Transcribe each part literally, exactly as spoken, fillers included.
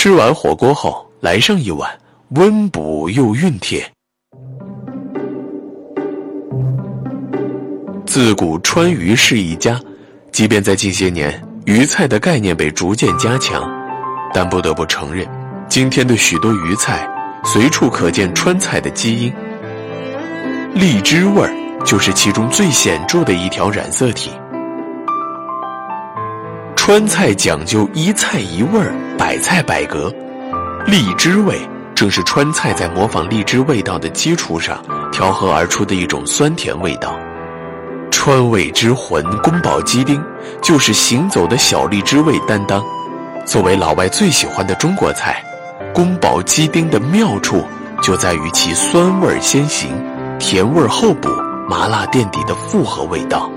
吃完火锅后，来上一碗，温补又熨帖。自古川渝是一家，即便在近些年，渝菜的概念被逐渐加强，但不得不承认，今天的许多渝菜随处可见川菜的基因。荔枝味儿就是其中最显著的一条染色体。川菜讲究一菜一味儿，百菜百格，荔枝味正是川菜在模仿荔枝味道的基础上调和而出的一种酸甜味道。川味之魂宫保鸡丁就是行走的小荔枝味担当。作为老外最喜欢的中国菜，宫保鸡丁的妙处就在于其酸味先行，甜味后补，麻辣垫底的复合味道。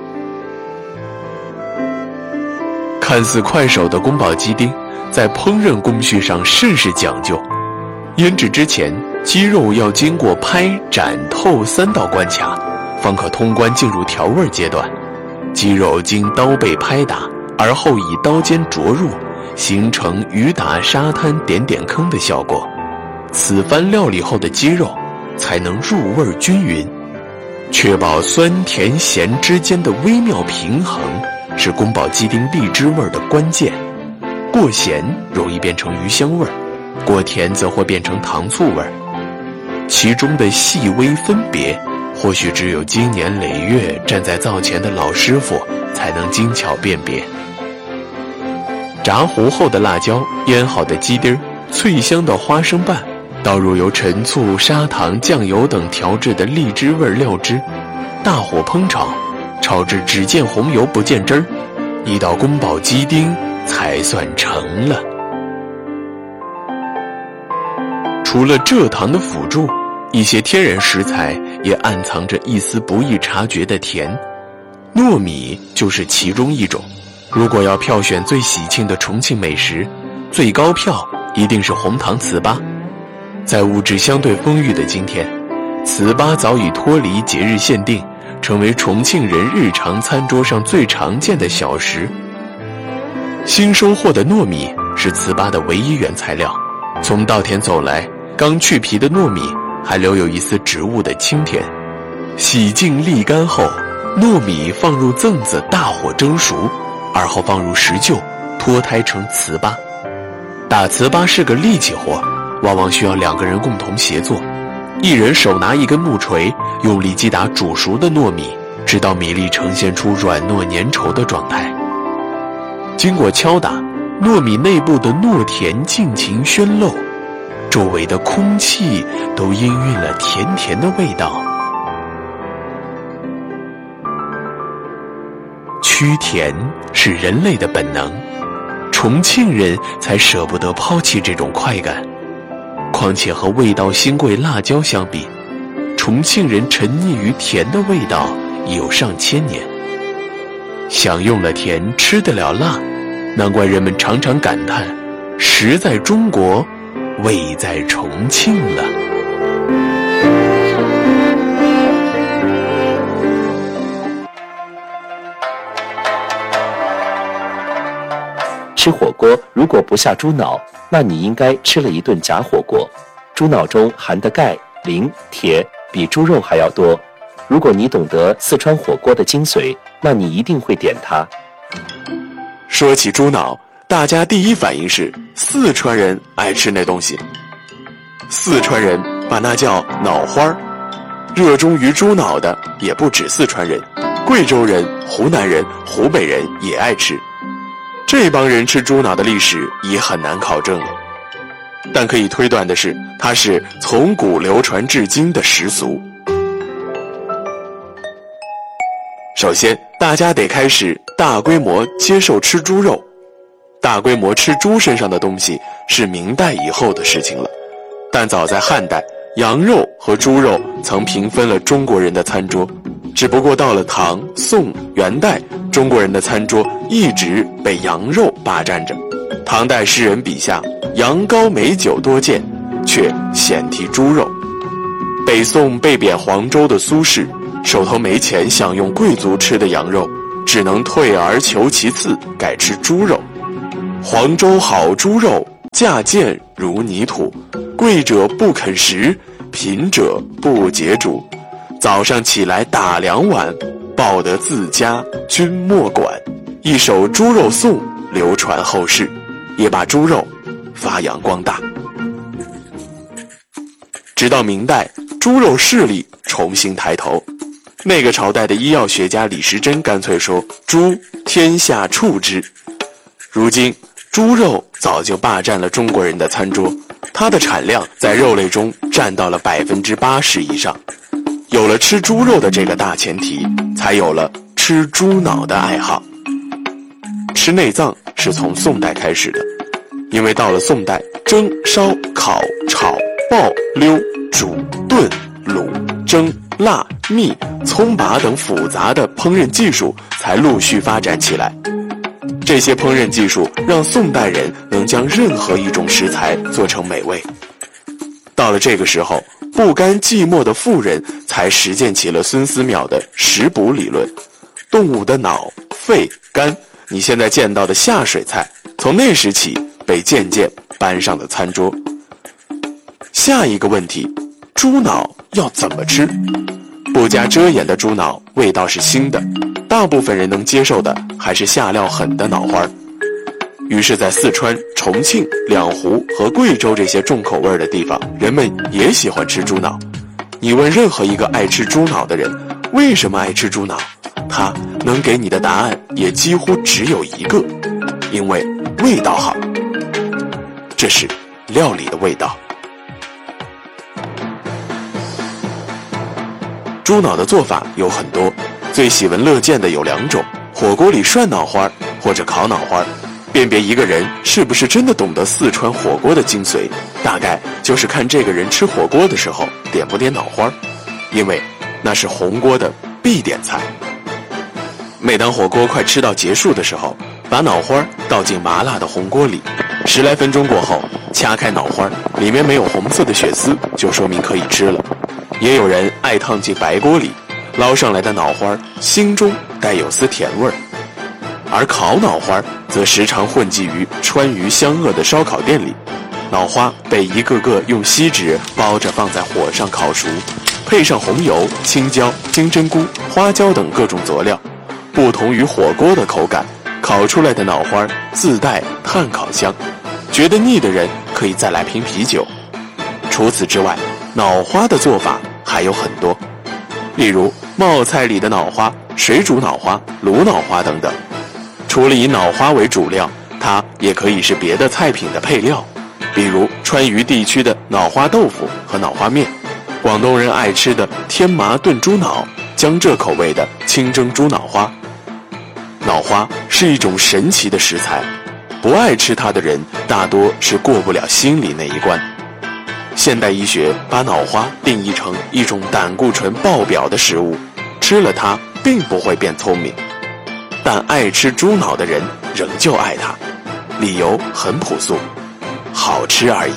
看似快手的宫保鸡丁，在烹饪工序上甚是讲究。腌制之前，鸡肉要经过拍、斩、透三道关卡，方可通关进入调味阶段。鸡肉经刀背拍打，而后以刀尖啄入，形成鱼打沙滩点点坑的效果。此番料理后的鸡肉才能入味均匀，确保酸甜咸之间的微妙平衡，是宫保鸡丁荔枝味的关键。过咸容易变成鱼香味，过甜则会变成糖醋味，其中的细微分别，或许只有经年累月站在灶前的老师傅才能精巧辨别。炸糊后的辣椒，腌好的鸡丁，脆香的花生瓣，倒入由陈醋、砂糖、酱油等调制的荔枝味料汁，大火烹炒，炒至只见红油不见汁儿，一道宫保鸡丁才算成了。除了蔗糖的辅助，一些天然食材也暗藏着一丝不易察觉的甜，糯米就是其中一种。如果要票选最喜庆的重庆美食，最高票一定是红糖糍粑。在物质相对丰裕的今天，糍粑早已脱离节日限定，成为重庆人日常餐桌上最常见的小食。新收获的糯米是糍粑的唯一原材料，从稻田走来，刚去皮的糯米还留有一丝植物的清甜。洗净沥干后，糯米放入甑子大火蒸熟，而后放入石臼脱胎成糍粑。打糍粑是个力气活，往往需要两个人共同协作，一人手拿一根木锤，用力击打煮熟的糯米，直到米粒呈现出软糯粘稠的状态。经过敲打，糯米内部的糯甜尽情宣露，周围的空气都氤氲了甜甜的味道。趋甜是人类的本能，重庆人才舍不得抛弃这种快感。况且和味道新贵辣椒相比，重庆人沉溺于甜的味道已有上千年。享用了甜，吃得了辣，难怪人们常常感叹，食在中国，味在重庆了。 吃火锅如果不下猪脑，那你应该吃了一顿假火锅。猪脑中含的钙、磷、铁比猪肉还要多。如果你懂得四川火锅的精髓，那你一定会点它。 说起猪脑，大家第一反应是四川人爱吃那东西。四川人把那叫脑花儿，热衷于猪脑的也不止四川人，贵州人、湖南人、湖北人也爱吃。这帮人吃猪脑的历史也很难考证了，但可以推断的是，它是从古流传至今的习俗。首先，大家得开始大规模接受吃猪肉。大规模吃猪身上的东西是明代以后的事情了，但早在汉代，羊肉和猪肉曾平分了中国人的餐桌。只不过到了唐、宋、元代，中国人的餐桌一直被羊肉霸占着。唐代诗人笔下，羊羔美酒多见，却鲜提猪肉。北宋被贬黄州的苏轼，手头没钱享用贵族吃的羊肉，只能退而求其次，改吃猪肉。黄州好猪肉， 价贱如泥土，贵者不肯食，贫者不解煮。早上起来打两碗，报得自家君莫管。一首猪肉颂流传后世，也把猪肉发扬光大。直到明代，猪肉势力重新抬头。那个朝代的医药学家李时珍干脆说：“猪，天下畜之。”如今，猪肉早就霸占了中国人的餐桌，它的产量在肉类中占到了百分之八十以上。有了吃猪肉的这个大前提，才有了吃猪脑的爱好。吃内脏是从宋代开始的，因为到了宋代，蒸、烧、烤、炒、爆、溜、煮、炖、卤、蒸、辣、蜜、葱拔等复杂的烹饪技术才陆续发展起来。这些烹饪技术让宋代人能将任何一种食材做成美味。到了这个时候，不甘寂寞的妇人才实践起了孙思邈的食补理论。动物的脑、肺、肝，你现在见到的下水菜，从那时起被渐渐搬上了餐桌。下一个问题，猪脑要怎么吃？不加遮掩的猪脑味道是腥的，大部分人能接受的还是下料狠的脑花。于是在四川、重庆、两湖和贵州这些重口味的地方，人们也喜欢吃猪脑。你问任何一个爱吃猪脑的人，为什么爱吃猪脑？他能给你的答案也几乎只有一个，因为味道好。这是料理的味道。猪脑的做法有很多，最喜闻乐见的有两种：火锅里涮脑花或者烤脑花。辨别一个人是不是真的懂得四川火锅的精髓，大概就是看这个人吃火锅的时候点不点脑花，因为那是红锅的必点菜。每当火锅快吃到结束的时候，把脑花倒进麻辣的红锅里，十来分钟过后，掐开脑花，里面没有红色的血丝，就说明可以吃了。也有人爱烫进白锅里，捞上来的脑花心中带有丝甜味儿。而烤脑花则时常混迹于川渝湘鄂的烧烤店里，脑花被一个个用锡纸包着放在火上烤熟，配上红油、青椒、金针菇、花椒等各种佐料，不同于火锅的口感，烤出来的脑花自带炭烤香，觉得腻的人可以再来瓶啤酒。除此之外，脑花的做法还有很多，例如冒菜里的脑花、水煮脑花、卤脑花等等。除了以脑花为主料，它也可以是别的菜品的配料，比如川渝地区的脑花豆腐和脑花面，广东人爱吃的天麻炖猪脑，江浙口味的清蒸猪脑花。脑花是一种神奇的食材，不爱吃它的人大多是过不了心里那一关。现代医学把脑花定义成一种胆固醇爆表的食物，吃了它并不会变聪明。但爱吃猪脑的人仍旧爱它，理由很朴素，好吃而已。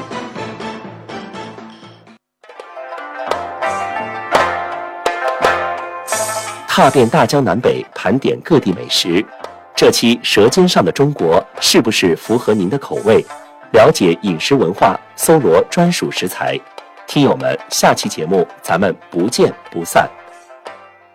踏遍大江南北，盘点各地美食。这期《舌尖上的中国》是不是符合您的口味？了解饮食文化，搜罗专属食材。听友们，下期节目咱们不见不散。